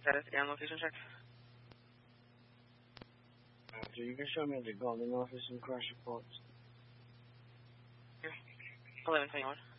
Status and location check. So you can show me the Golden office and crash reports. 1121.